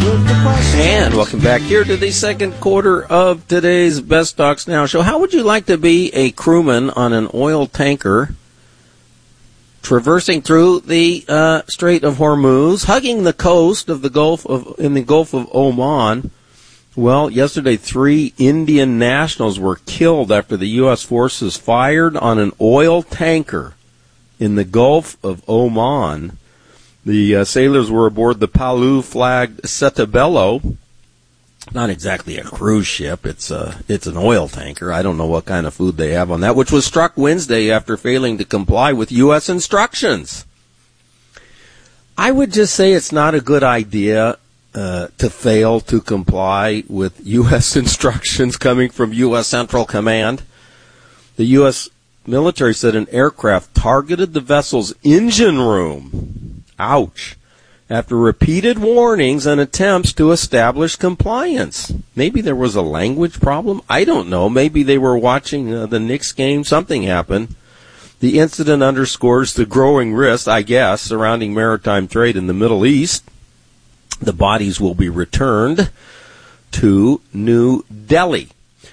And welcome back here to the second quarter of today's Best Stocks Now show. How would you like to be a crewman on an oil tanker traversing through the Strait of Hormuz, hugging the coast of the Gulf of Oman? Well, yesterday 3 Indian nationals were killed after the U.S. forces fired on an oil tanker in the Gulf of Oman. The sailors were aboard the Palau-flagged Setabelo. Not exactly a cruise ship. It's an oil tanker. I don't know what kind of food they have on that, which was struck Wednesday after failing to comply with U.S. instructions. I would just say it's not a good idea to fail to comply with U.S. instructions coming from U.S. Central Command. The U.S. military said an aircraft targeted the vessel's engine room. Ouch. After repeated warnings and attempts to establish compliance. Maybe there was a language problem. I don't know. Maybe they were watching the Knicks game. Something happened. The incident underscores the growing risk, I guess, surrounding maritime trade in the Middle East. The bodies will be returned to New Delhi.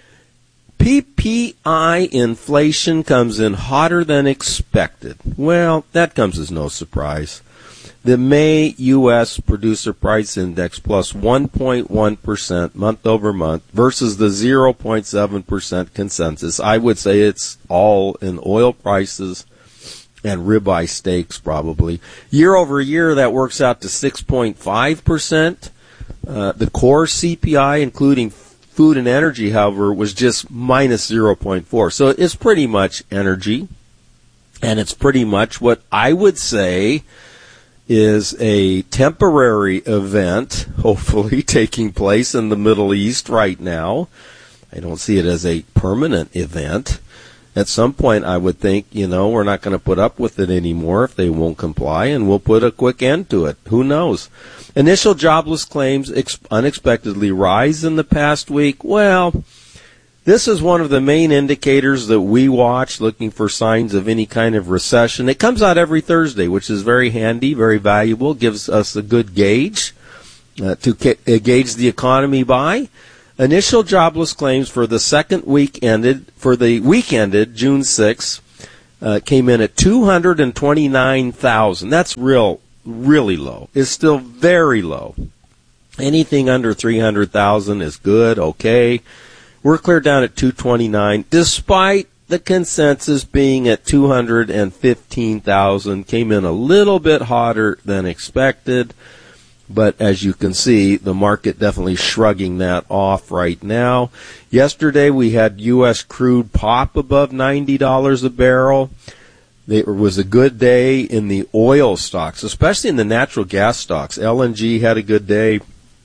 PPI inflation comes in hotter than expected. Well, that comes as no surprise. The May U.S. Producer Price Index plus 1.1% month over month versus the 0.7% consensus. I would say it's all in oil prices and ribeye steaks probably. Year over year, that works out to 6.5%. The core CPI, including food and energy, however, was just minus 0.4. So it's pretty much energy, and it's pretty much what I would say is a temporary event, hopefully taking place in the Middle East right now. I don't see it as a permanent event. At some point, I would think, we're not going to put up with it anymore if they won't comply, and we'll put a quick end to it. Who knows? Initial jobless claims unexpectedly rise in the past week. Well, this is one of the main indicators that we watch, looking for signs of any kind of recession. It comes out every Thursday, which is very handy, very valuable, gives us a good gauge to gauge the economy by. Initial jobless claims for the week ended June 6th, came in at 229,000. That's really low. It's still very low. Anything under 300,000 is good, okay. We're clear down at 229, despite the consensus being at 215,000. Came in a little bit hotter than expected. But as you can see, the market definitely shrugging that off right now. Yesterday, we had U.S. crude pop above $90 a barrel. It was a good day in the oil stocks, especially in the natural gas stocks. LNG had a good day.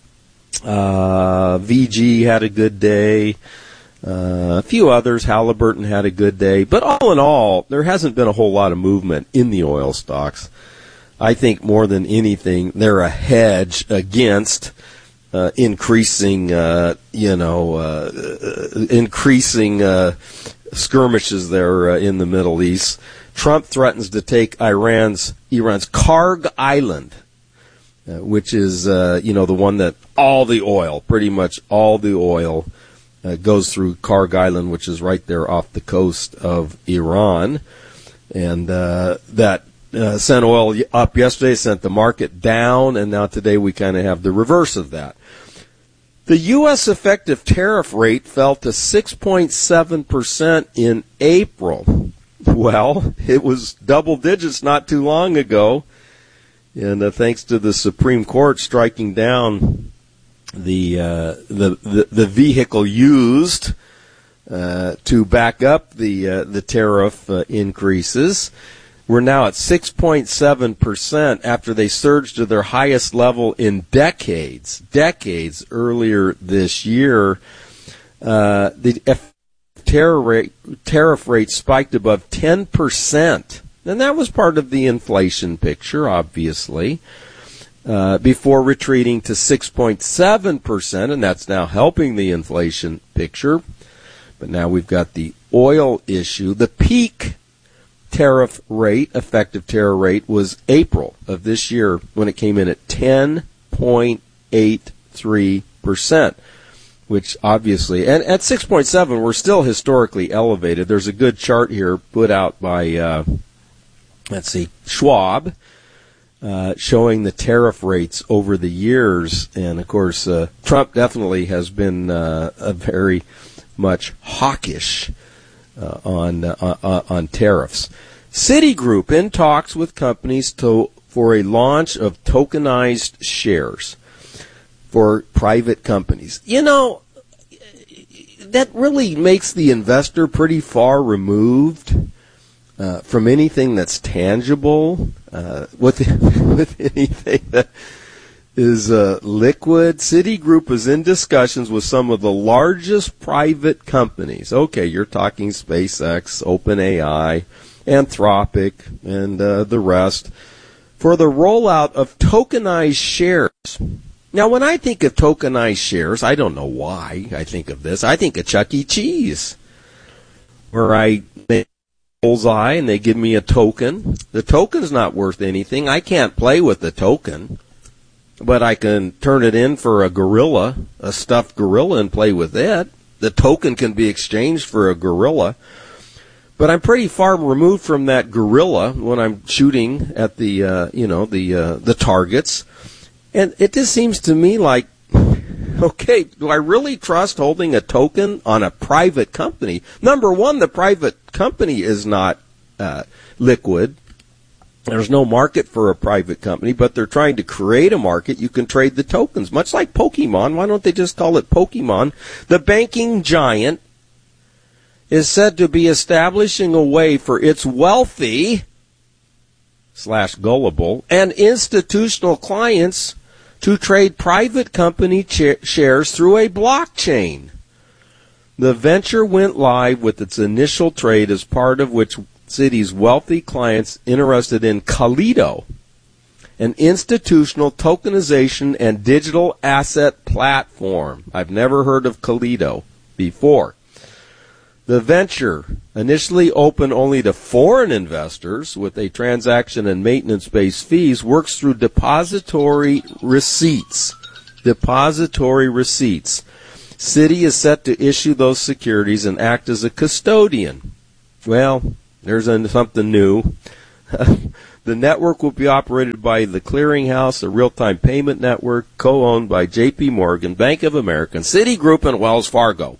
VG had a good day. A few others, Halliburton had a good day. But all in all, there hasn't been a whole lot of movement in the oil stocks. I think more than anything, they're a hedge against increasing skirmishes there in the Middle East. Trump threatens to take Iran's Karg Island, which is the one that pretty much all the oil goes through Karg Island, which is right there off the coast of Iran, and that. Sent oil up yesterday, sent the market down, and now today we kind of have the reverse of that. The U.S. effective tariff rate fell to 6.7% in April. Well, it was double digits not too long ago, and thanks to the Supreme Court striking down the vehicle used to back up the tariff increases. We're now at 6.7% after they surged to their highest level in decades earlier this year. The tariff rate spiked above 10%. And that was part of the inflation picture, obviously, before retreating to 6.7%, and that's now helping the inflation picture. But now we've got the oil issue. The peak effective tariff rate was April of this year when it came in at 10.8%. 6.3%, which obviously, and at 6.7, we're still historically elevated. There's a good chart here put out by, Schwab, showing the tariff rates over the years. And, of course, Trump definitely has been a very much hawkish on tariffs. Citigroup in talks with companies for a launch of tokenized shares for private companies. You know, that really makes the investor pretty far removed from anything that's tangible, with anything that is liquid. Citigroup is in discussions with some of the largest private companies. Okay, you're talking SpaceX, OpenAI, Anthropic, and the rest, for the rollout of tokenized shares. Now, when I think of tokenized shares, I don't know why I think of this. I think of Chuck E. Cheese, where I make a bullseye and they give me a token. The token's not worth anything. I can't play with the token, but I can turn it in for a gorilla, a stuffed gorilla, and play with it. The token can be exchanged for a gorilla. But I'm pretty far removed from that gorilla when I'm shooting at the targets. And it just seems to me like, okay, do I really trust holding a token on a private company? Number one, the private company is not liquid. There's no market for a private company, but they're trying to create a market. You can trade the tokens, much like Pokemon. Why don't they just call it Pokemon? The banking giant is said to be establishing a way for its wealthy / gullible and institutional clients to trade private company shares through a blockchain. The venture went live with its initial trade, as part of which Citi's wealthy clients interested in Kaleido, an institutional tokenization and digital asset platform. I've never heard of Kaleido before. The venture, initially open only to foreign investors with a transaction and maintenance-based fees, works through depository receipts. Depository receipts. Citi is set to issue those securities and act as a custodian. Well, there's something new. The network will be operated by the Clearinghouse, a real-time payment network co-owned by J.P. Morgan, Bank of America, Citigroup, and Wells Fargo.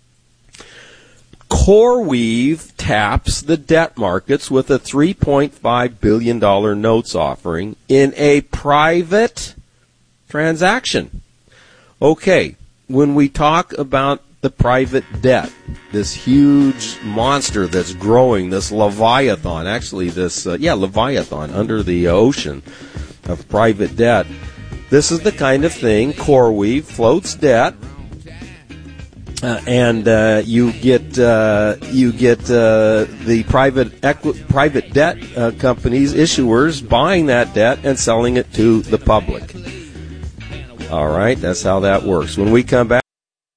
CoreWeave taps the debt markets with a $3.5 billion notes offering in a private transaction. Okay, when we talk about the private debt, this huge monster that's growing, this Leviathan, Leviathan under the ocean of private debt, this is the kind of thing CoreWeave floats debt. And you get the private debt companies, issuers, buying that debt and selling it to the public. All right, that's how that works. When we come back.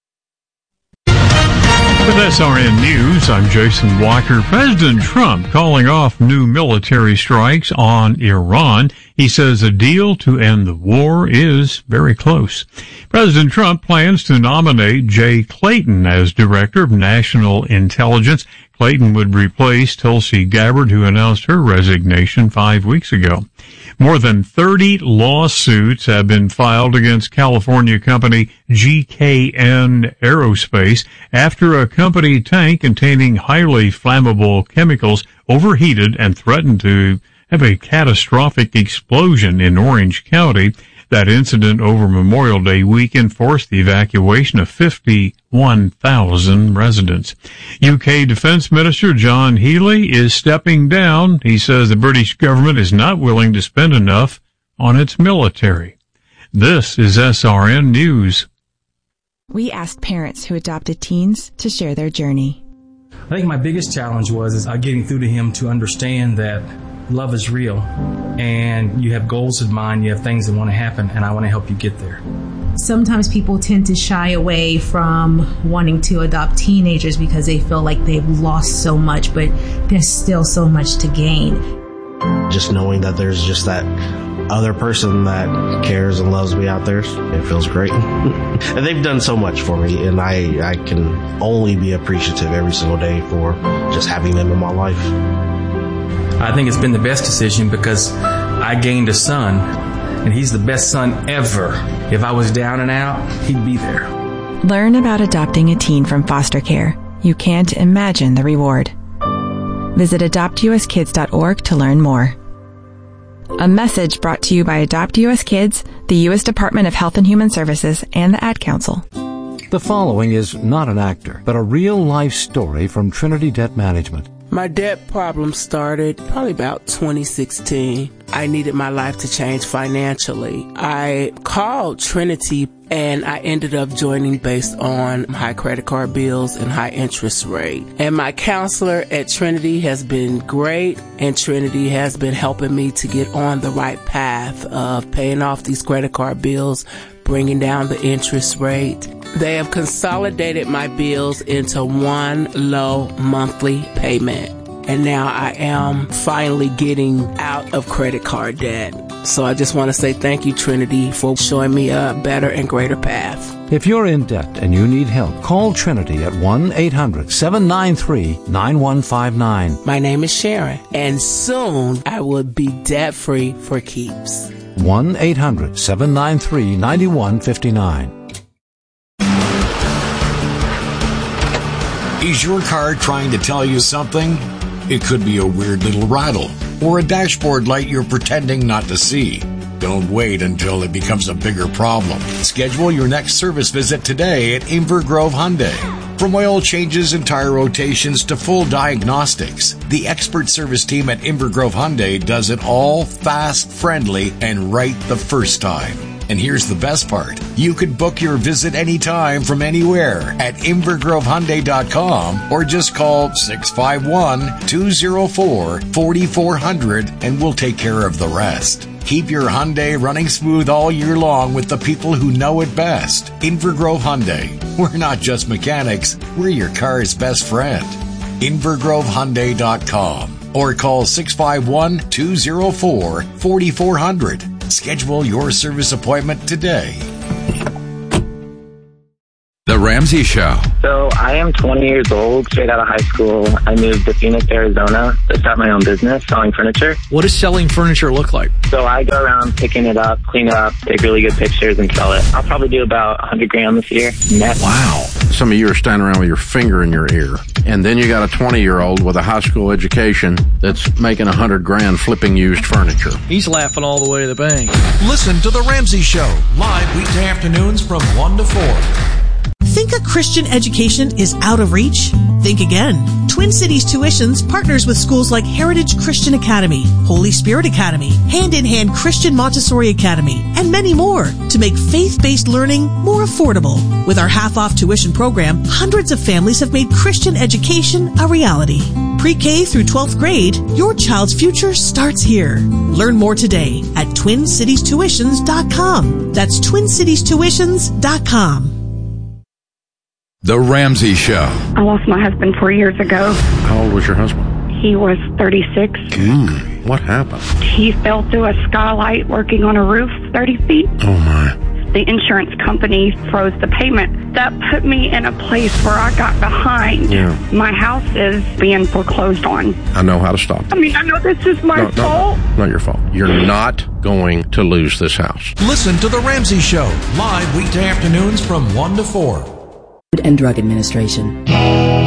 With SRN News, I'm Jason Walker. President Trump calling off new military strikes on Iran. He says a deal to end the war is very close. President Trump plans to nominate Jay Clayton as Director of National Intelligence. Clayton would replace Tulsi Gabbard, who announced her resignation 5 weeks ago. More than 30 lawsuits have been filed against California company GKN Aerospace after a company tank containing highly flammable chemicals overheated and threatened to have a catastrophic explosion in Orange County. That incident over Memorial Day weekend forced the evacuation of 51,000 residents. UK Defence Minister John Healey is stepping down. He says the British government is not willing to spend enough on its military. This is SRN News. We asked parents who adopted teens to share their journey. I think my biggest challenge was getting through to him to understand that love is real, and you have goals in mind, you have things that want to happen, and I want to help you get there. Sometimes people tend to shy away from wanting to adopt teenagers because they feel like they've lost so much, but there's still so much to gain. Just knowing that there's just that other person that cares and loves me out there, it feels great. And they've done so much for me, and I can only be appreciative every single day for just having them in my life. I think it's been the best decision because I gained a son, and he's the best son ever. If I was down and out, he'd be there. Learn about adopting a teen from foster care. You can't imagine the reward. Visit adoptuskids.org to learn more. A message brought to you by Adopt US Kids, the U.S. Department of Health and Human Services, and the Ad Council. The following is not an actor, but a real-life story from Trinity Debt Management. My debt problem started probably about 2016. I needed my life to change financially. I called Trinity and I ended up joining based on high credit card bills and high interest rate. And my counselor at Trinity has been great, and Trinity has been helping me to get on the right path of paying off these credit card bills, bringing down the interest rate. They have consolidated my bills into one low monthly payment. And now I am finally getting out of credit card debt. So I just want to say thank you, Trinity, for showing me a better and greater path. If you're in debt and you need help, call Trinity at 1-800-793-9159. My name is Sharon, and soon I will be debt-free for keeps. 1-800-793-9159. Is your car trying to tell you something? It could be a weird little rattle or a dashboard light you're pretending not to see. Don't wait until it becomes a bigger problem. Schedule your next service visit today at Inver Grove Hyundai. From oil changes and tire rotations to full diagnostics, the expert service team at Inver Grove Hyundai does it all fast, friendly, and right the first time. And here's the best part. You can book your visit anytime from anywhere at invergrovehyundai.com or just call 651-204-4400 and we'll take care of the rest. Keep your Hyundai running smooth all year long with the people who know it best. Inver Grove Hyundai. We're not just mechanics, we're your car's best friend. invergrovehyundai.com or call 651-204-4400. Schedule your service appointment today. The Ramsey Show. So I am 20 years old, straight out of high school. I moved to Phoenix, Arizona to start my own business selling furniture. What does selling furniture look like? So I go around picking it up, clean it up, take really good pictures, and sell it. I'll probably do about $100,000 this year net. Wow. Some of you are standing around with your finger in your ear. And then you got a 20-year-old with a high school education that's making $100,000 flipping used furniture. He's laughing all the way to the bank. Listen to The Ramsey Show, live weekday afternoons from 1 to 4. Think a Christian education is out of reach? Think again. Twin Cities Tuitions partners with schools like Heritage Christian Academy, Holy Spirit Academy, Hand in Hand Christian Montessori Academy, and many more to make faith-based learning more affordable. With our half-off tuition program, hundreds of families have made Christian education a reality. Pre-K through 12th grade, your child's future starts here. Learn more today at TwinCitiesTuitions.com. That's TwinCitiesTuitions.com. The Ramsey Show. I lost my husband 4 years ago. How old was your husband? He was 36. What happened? He fell through a skylight working on a roof 30 feet. Oh, my. The insurance company froze the payment. That put me in a place where I got behind. Yeah. My house is being foreclosed on. I know how to stop it. I mean, I know this is my fault. No, not your fault. You're not going to lose this house. Listen to The Ramsey Show, live weekday afternoons from 1 to 4. And Drug Administration.